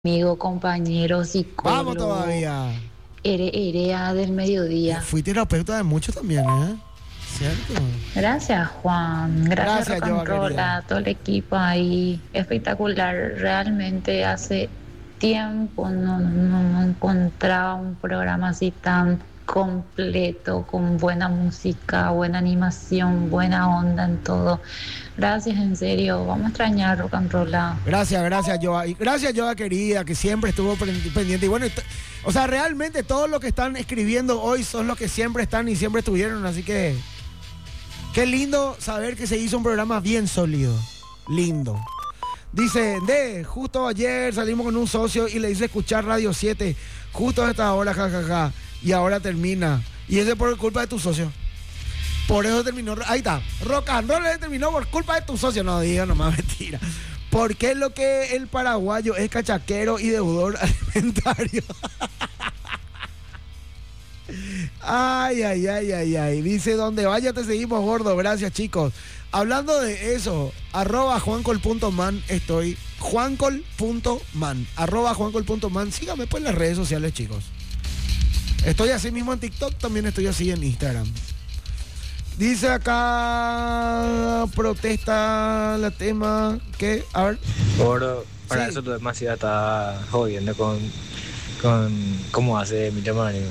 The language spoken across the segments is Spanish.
amigo, compañero, Vamos psicólogo, todavía. Erea del mediodía. Fui terapeuta de muchos también, ¿eh? ¿Cierto? Gracias, Juan. Gracias, Gracias, Rock and Joa, Roll, querida. a todo el equipo ahí. Espectacular. Realmente hace tiempo no encontraba un programa así tan completo, con buena música, buena animación, buena onda en todo. Gracias, en serio. Vamos a extrañar Rock and Roll. Gracias, Joa. Y gracias, Joa, querida, que siempre estuvo pendiente. Y bueno, o sea, realmente todos los que están escribiendo hoy son los que siempre están y siempre estuvieron. Así que, qué lindo saber que se hizo un programa bien sólido. Lindo. Dice, justo ayer salimos con un socio y le hice escuchar Radio 7, justo a esta hora, jajaja, y ahora termina. Y eso es por culpa de tu socio. Por eso terminó, ahí está, Rock and Roll terminó por culpa de tu socio. No diga nomás mentira. Porque es lo que el paraguayo es cachaquero y deudor alimentario. Ay. Dice, donde vaya te seguimos, gordo. Gracias, chicos. Hablando de eso, @juancol.man estoy. Juancol.man. @juancol.man. Síganme pues en las redes sociales, chicos. Estoy así mismo en TikTok, también estoy así en Instagram. Dice acá, protesta la tema, ¿qué? A ver. Gordo, para Sí. eso tú demasiado está jodiendo con cómo hace Emilio Marín.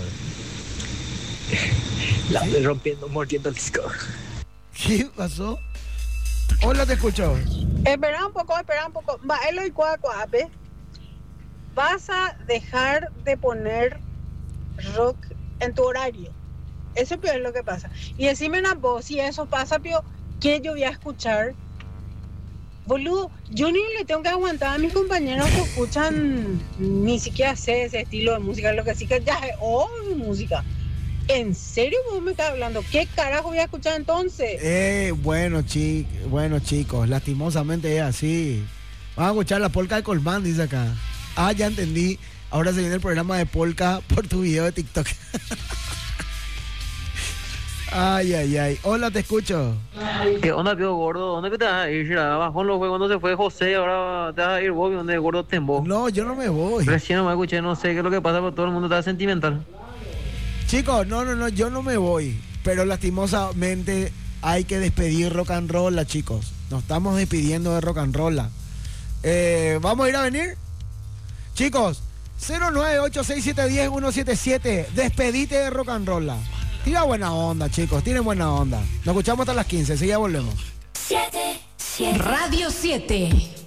Rompiendo, mordiendo el disco. ¿Qué pasó? Hola, te escucho. Espera un poco. Va, Elo y Cuacuape. Vas a dejar de poner rock en tu horario. Eso es lo que pasa. Y decime una voz, si eso pasa, pio, ¿qué yo voy a escuchar? Boludo, yo ni le tengo que aguantar a mis compañeros que escuchan, ni siquiera sé ese estilo de música, lo que sí que ya es música. ¿En serio vos me estás hablando? ¿Qué carajo voy a escuchar entonces? Bueno, chicos, lastimosamente es así. Vamos a escuchar la polka de Colmán, dice acá. Ah, ya entendí. Ahora se viene el programa de polka por tu video de TikTok. Ay. Hola, te escucho. ¿Qué onda, tío gordo? ¿Dónde que te vas a ir? Bajón lo fue cuando se fue José, ahora te vas a ir vos, ¿dónde gordo tembo? No, yo no me voy. Recién no me escuché, no sé qué es lo que pasa, pero todo el mundo está sentimental. Chicos, no, yo no me voy. Pero lastimosamente hay que despedir Rock and Roll, chicos. Nos estamos despidiendo de Rock and Roll. ¿Vamos a ir a venir? Chicos, 0986710177. Despedite de Rock and Roll. Tira buena onda, chicos, tienen buena onda. Nos escuchamos hasta las 15, ya volvemos. Radio 7.